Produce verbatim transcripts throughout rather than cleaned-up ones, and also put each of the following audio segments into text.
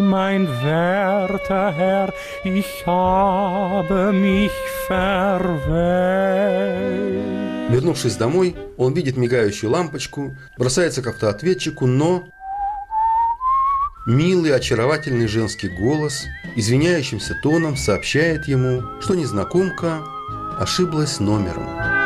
mein werter Herr, ich habe mich verwählt. Вернувшись домой, он видит мигающую лампочку, бросается к автоответчику, но милый, очаровательный женский голос извиняющимся тоном сообщает ему, что незнакомка ошиблась номером.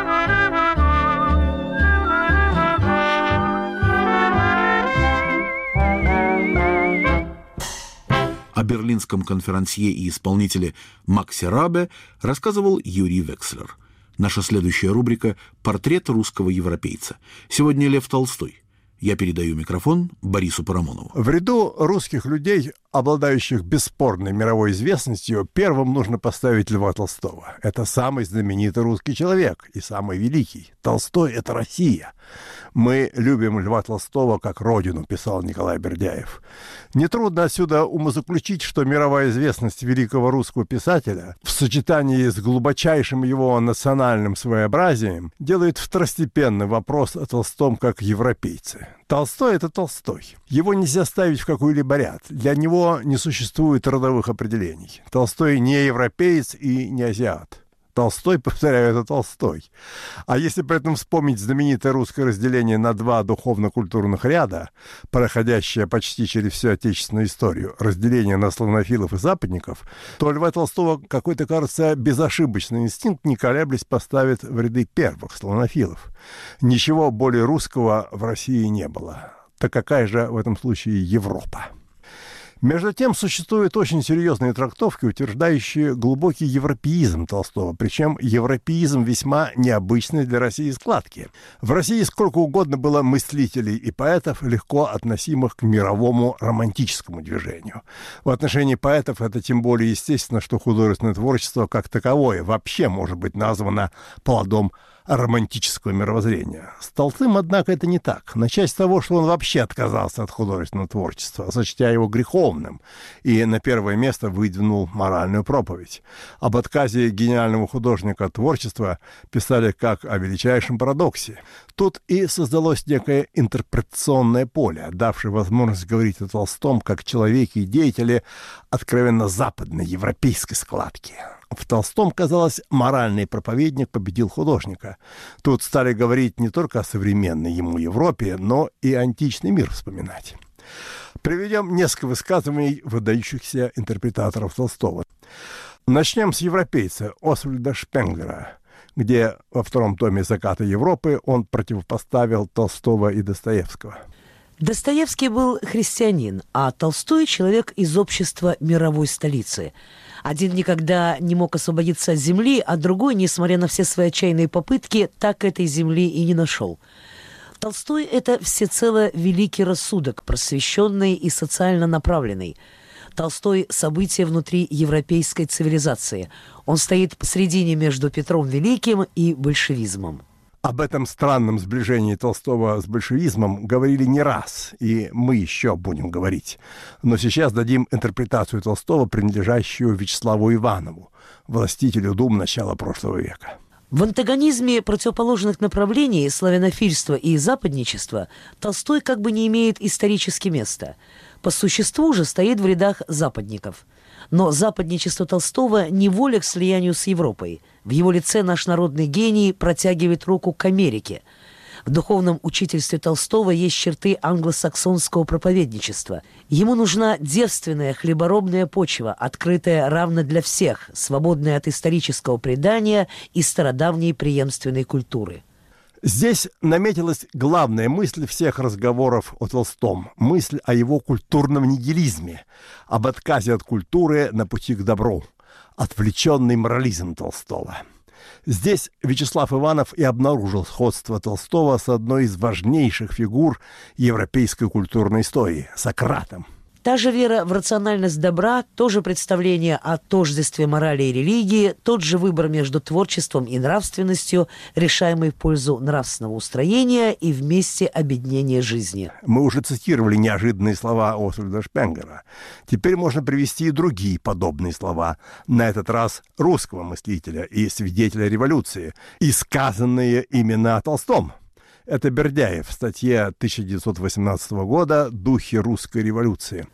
О берлинском конферансье и исполнителе Максе Рабе рассказывал Юрий Векслер. Наша следующая рубрика «Портрет русского европейца». Сегодня Лев Толстой. Я передаю микрофон Борису Парамонову. В ряду русских людей, обладающих бесспорной мировой известностью, первым нужно поставить Льва Толстого. Это самый знаменитый русский человек и самый великий. Толстой — это Россия. «Мы любим Льва Толстого как родину», писал Николай Бердяев. Нетрудно отсюда умозаключить, что мировая известность великого русского писателя в сочетании с глубочайшим его национальным своеобразием делает второстепенный вопрос о Толстом как европейце. Толстой — это Толстой. Его нельзя ставить в какой-либо ряд. Для него не существует родовых определений. Толстой не европеец и не азиат. Толстой, повторяю, это Толстой. А если при этом вспомнить знаменитое русское разделение на два духовно-культурных ряда, проходящее почти через всю отечественную историю, разделение на славянофилов и западников, то Льва Толстого какой-то, кажется, безошибочный инстинкт, не колеблясь, поставит в ряды первых славянофилов. Ничего более русского в России не было. Так какая же в этом случае Европа? Между тем, существуют очень серьезные трактовки, утверждающие глубокий европеизм Толстого, причем европеизм весьма необычный для России складки. В России сколько угодно было мыслителей и поэтов, легко относимых к мировому романтическому движению. В отношении поэтов это тем более естественно, что художественное творчество как таковое вообще может быть названо плодом романтического мировоззрения. С Толстым, однако, это не так. Начать с того, что он вообще отказался от художественного творчества, сочтя его греховным, и на первое место выдвинул моральную проповедь. Об отказе гениального художника от творчества писали как о величайшем парадоксе. Тут и создалось некое интерпретационное поле, давшее возможность говорить о Толстом как человеке и деятеле откровенно западной, европейской складки. В Толстом, казалось, моральный проповедник победил художника. Тут стали говорить не только о современной ему Европе, но и античный мир вспоминать. Приведем несколько высказываний выдающихся интерпретаторов Толстого. Начнем с европейца Освальда Шпенглера, где во втором томе «Заката Европы» он противопоставил Толстого и Достоевского. Достоевский был христианин, а Толстой – человек из общества мировой столицы. Один никогда не мог освободиться от земли, а другой, несмотря на все свои отчаянные попытки, так этой земли и не нашел. Толстой – это всецело великий рассудок, просвещенный и социально направленный. Толстой – событие внутри европейской цивилизации. Он стоит посредине между Петром Великим и большевизмом. Об этом странном сближении Толстого с большевизмом говорили не раз, и мы еще будем говорить. Но сейчас дадим интерпретацию Толстого, принадлежащую Вячеславу Иванову, властителю дум начала прошлого века. В антагонизме противоположных направлений славянофильства и западничества Толстой как бы не имеет исторически места. По существу же стоит в рядах западников. Но западничество Толстого не воля к слиянию с Европой. В его лице наш народный гений протягивает руку к Америке. В духовном учительстве Толстого есть черты англосаксонского проповедничества. Ему нужна девственная хлеборобная почва, открытая равно для всех, свободная от исторического предания и стародавней преемственной культуры. Здесь наметилась главная мысль всех разговоров о Толстом, мысль о его культурном нигилизме, об отказе от культуры на пути к добру, отвлеченный морализм Толстого. Здесь Вячеслав Иванов и обнаружил сходство Толстого с одной из важнейших фигур европейской культурной истории – Сократом. Та же вера в рациональность добра, то же представление о тождестве морали и религии, тот же выбор между творчеством и нравственностью, решаемый в пользу нравственного устроения и вместе объединения жизни. Мы уже цитировали неожиданные слова Освальда Шпенглера. Теперь можно привести и другие подобные слова, на этот раз русского мыслителя и свидетеля революции, и сказанные именно о Толстом. Это Бердяев в статье тысяча девятьсот восемнадцатого года «Духи русской революции».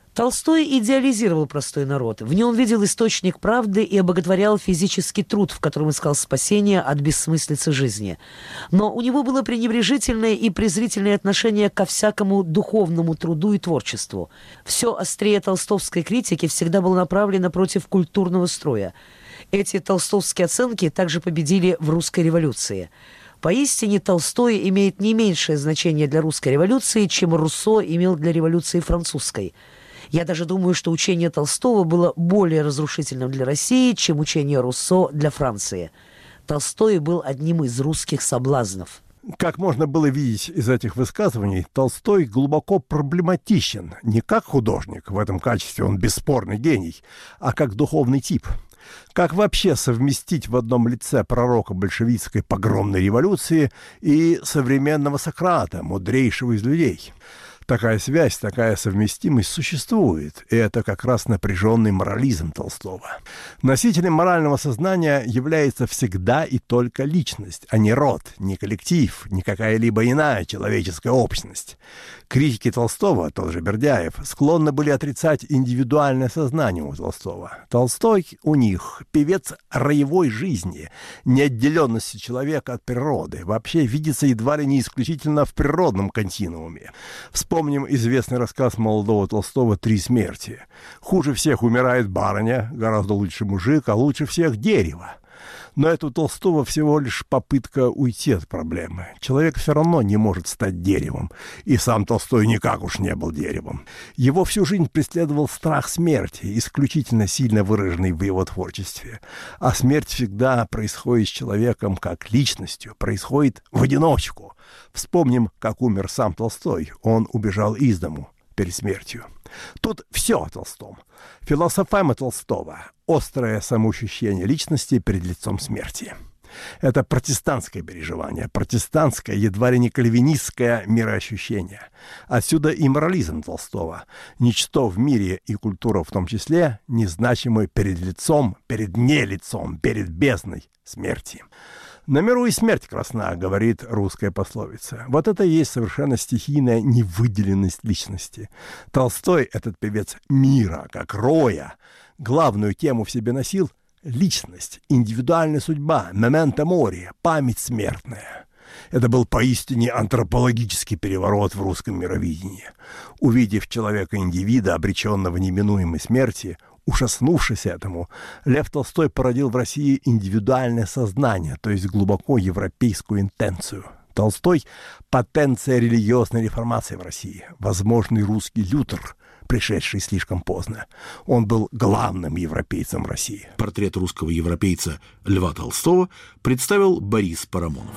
Толстой идеализировал простой народ. В нем видел источник правды и обоготворял физический труд, в котором искал спасения от бессмыслицы жизни. Но у него было пренебрежительное и презрительное отношение ко всякому духовному труду и творчеству. Все острее толстовской критики всегда было направлено против культурного строя. Эти толстовские оценки также победили в русской революции. Поистине, Толстой имеет не меньшее значение для русской революции, чем Руссо имел для революции французской. Я даже думаю, что учение Толстого было более разрушительным для России, чем учение Руссо для Франции. Толстой был одним из русских соблазнов. Как можно было видеть из этих высказываний, Толстой глубоко проблематичен. Не как художник, в этом качестве он бесспорный гений, а как духовный тип. Как вообще совместить в одном лице пророка большевистской погромной революции и современного Сократа, мудрейшего из людей? Такая связь, такая совместимость существует, и это как раз напряженный морализм Толстого. Носителем морального сознания является всегда и только личность, а не род, не коллектив, не какая-либо иная человеческая общность. Критики Толстого, тот же Бердяев, склонны были отрицать индивидуальное сознание у Толстого. Толстой у них певец роевой жизни, неотделенности человека от природы, вообще видится едва ли не исключительно в природном континууме. Вспомним известный рассказ молодого Толстого «Три смерти». Хуже всех умирает барыня, гораздо лучше мужик, а лучше всех дерево. Но это у Толстого всего лишь попытка уйти от проблемы. Человек все равно не может стать деревом. И сам Толстой никак уж не был деревом. Его всю жизнь преследовал страх смерти, исключительно сильно выраженный в его творчестве. А смерть всегда происходит с человеком как личностью, происходит в одиночку. Вспомним, как умер сам Толстой. Он убежал из дому перед смертью. Тут все о Толстом. Философема Толстого – острое самоощущение личности перед лицом смерти. Это протестантское переживание, протестантское, едва ли не кальвинистское мироощущение. Отсюда и морализм Толстого. Ничто в мире и культура в том числе незначимы перед лицом, перед нелицом, перед бездной смерти. «На миру и смерть красна», — говорит русская пословица. Вот это и есть совершенно стихийная невыделенность личности. Толстой, этот певец мира, как роя, главную тему в себе носил — личность, индивидуальная судьба, моменто мори, память смертная. Это был поистине антропологический переворот в русском мировидении. Увидев человека-индивида, обреченного неминуемой смерти, ужаснувшись этому, Лев Толстой породил в России индивидуальное сознание, то есть глубоко европейскую интенцию. Толстой – потенция религиозной реформации в России, возможный русский Лютер, пришедший слишком поздно. Он был главным европейцем России. Портрет русского европейца Льва Толстого представил Борис Парамонов.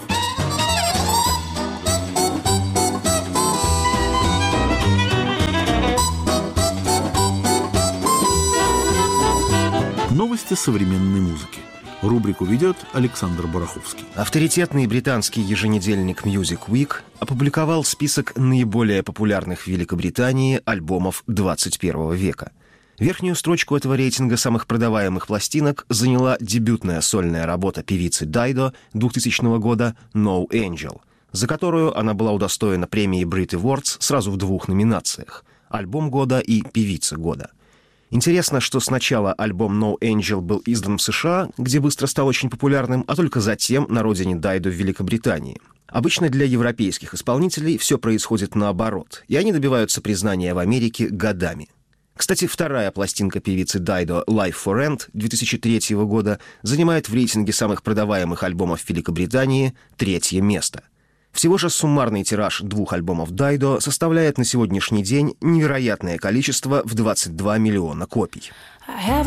Новости современной музыки. Рубрику ведет Александр Бараховский. Авторитетный британский еженедельник Music Week опубликовал список наиболее популярных в Великобритании альбомов двадцать первого века. Верхнюю строчку этого рейтинга самых продаваемых пластинок заняла дебютная сольная работа певицы Дайдо двухтысячного года «No Angel», за которую она была удостоена премии Brit Awards сразу в двух номинациях – «Альбом года» и «Певица года». Интересно, что сначала альбом «No Angel» был издан в США, где быстро стал очень популярным, а только затем на родине Дайдо в Великобритании. Обычно для европейских исполнителей все происходит наоборот, и они добиваются признания в Америке годами. Кстати, вторая пластинка певицы Дайдо «Life for Rent» две тысячи третьего года занимает в рейтинге самых продаваемых альбомов Великобритании третье место. Всего же суммарный тираж двух альбомов Дайдо составляет на сегодняшний день невероятное количество в двадцать два миллиона копий.